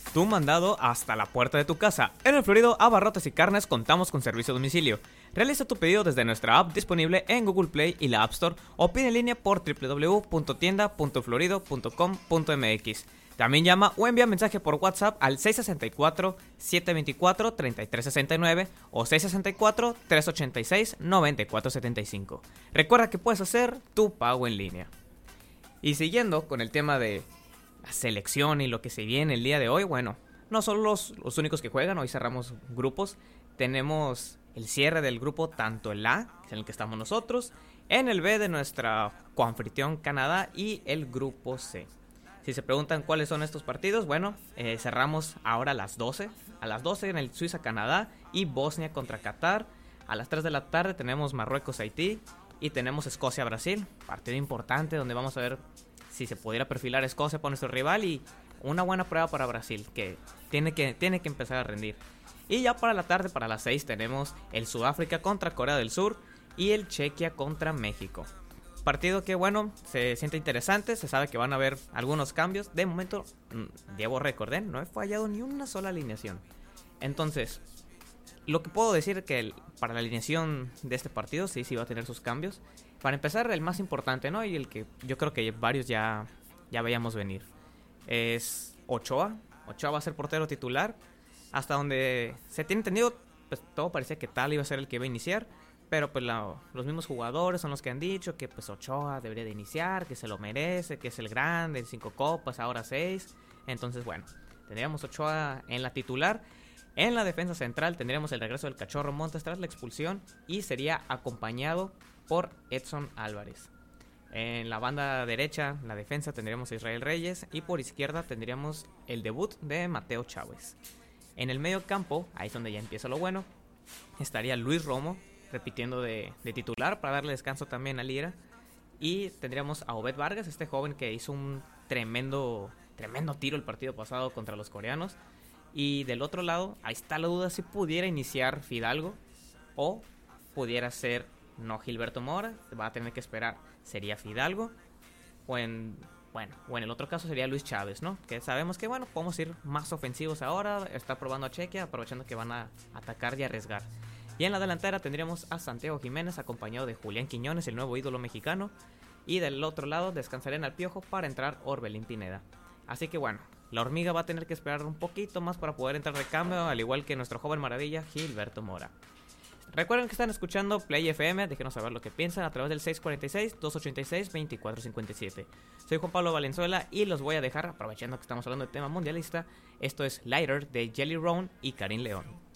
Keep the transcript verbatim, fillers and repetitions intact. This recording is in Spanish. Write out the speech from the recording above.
tu mandado hasta la puerta de tu casa. En el Florido Abarrotes y Carnes contamos con servicio a domicilio. Realiza tu pedido desde nuestra app disponible en Google Play y la App Store o pide en línea por doble u doble u doble u punto tienda punto florido punto com punto m x. También llama o envía mensaje por WhatsApp al seis seis cuatro, siete dos cuatro, tres tres seis nueve o seis seis cuatro, tres ocho seis, nueve cuatro siete cinco. Recuerda que puedes hacer tu pago en línea. Y siguiendo con el tema de la selección y lo que se viene el día de hoy, bueno, no son los, los únicos que juegan, hoy cerramos grupos. Tenemos el cierre del grupo, tanto el A, que es en el que estamos nosotros, en el B de nuestra coanfitrión Canadá y el grupo C. Si se preguntan cuáles son estos partidos, bueno, eh, cerramos ahora a las doce. A las doce en el Suiza-Canadá y Bosnia contra Qatar. A las tres de la tarde tenemos Marruecos-Haití y tenemos Escocia-Brasil. Partido importante donde vamos a ver si se pudiera perfilar Escocia por nuestro rival y una buena prueba para Brasil, que tiene que, tiene que empezar a rendir. Y ya para la tarde, para las seis, tenemos el Sudáfrica contra Corea del Sur y el Chequia contra México. Partido que, bueno, se siente interesante, se sabe que van a haber algunos cambios. De momento, debo recordar, no he fallado ni una sola alineación. Entonces, lo que puedo decir es que el, para la alineación de este partido, sí, sí va a tener sus cambios. Para empezar, el más importante, ¿no? Y el que yo creo que varios ya, ya veíamos venir. Es Ochoa. Ochoa va a ser portero titular. Hasta donde se tiene entendido, pues todo parecía que tal iba a ser el que iba a iniciar. Pero pues la, los mismos jugadores son los que han dicho que pues Ochoa debería de iniciar, que se lo merece, que es el grande, cinco copas, ahora seis. Entonces bueno, tendríamos Ochoa en la titular. En la defensa central tendríamos el regreso del Cachorro Montes tras la expulsión y sería acompañado por Edson Álvarez. En la banda derecha, la defensa, tendríamos a Israel Reyes y por izquierda tendríamos el debut de Mateo Chávez. En el medio campo, ahí es donde ya empieza lo bueno, estaría Luis Romo repitiendo de, de titular para darle descanso también a Lira. Y tendríamos a Obed Vargas, este joven que hizo un tremendo, tremendo tiro el partido pasado contra los coreanos. Y del otro lado, ahí está la duda si pudiera iniciar Fidalgo o pudiera ser no Gilberto Mora. Va a tener que esperar, sería Fidalgo o en, bueno, o en el otro caso sería Luis Chávez, ¿no? Que sabemos que, bueno, podemos ir más ofensivos ahora, está probando a Chequia, aprovechando que van a atacar y arriesgar. Y en la delantera tendríamos a Santiago Jiménez acompañado de Julián Quiñones, el nuevo ídolo mexicano. Y del otro lado descansarían al Piojo para entrar Orbelín Pineda. Así que bueno, la hormiga va a tener que esperar un poquito más para poder entrar de cambio, al igual que nuestro joven maravilla Gilberto Mora. Recuerden que están escuchando Play F M, déjenos saber lo que piensan a través del seis cuatro seis, dos ocho seis, dos cuatro cinco siete. Soy Juan Pablo Valenzuela y los voy a dejar, aprovechando que estamos hablando de tema mundialista, esto es Lighter de Jelly Roll y Karim León.